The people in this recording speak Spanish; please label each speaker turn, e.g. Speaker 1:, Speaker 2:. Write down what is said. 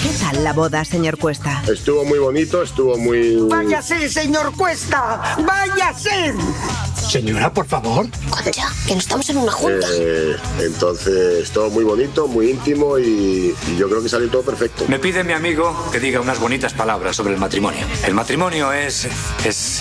Speaker 1: ¿Qué tal la boda, señor Cuesta?
Speaker 2: Estuvo muy bonito, estuvo muy...
Speaker 3: ¡Váyase, señor Cuesta! ¡Váyase!
Speaker 4: Señora, por favor.
Speaker 5: Concha, que no estamos en una junta.
Speaker 2: Entonces, todo muy bonito, muy íntimo y yo creo que salió todo perfecto.
Speaker 6: Me pide mi amigo que diga unas bonitas palabras sobre el matrimonio. El matrimonio es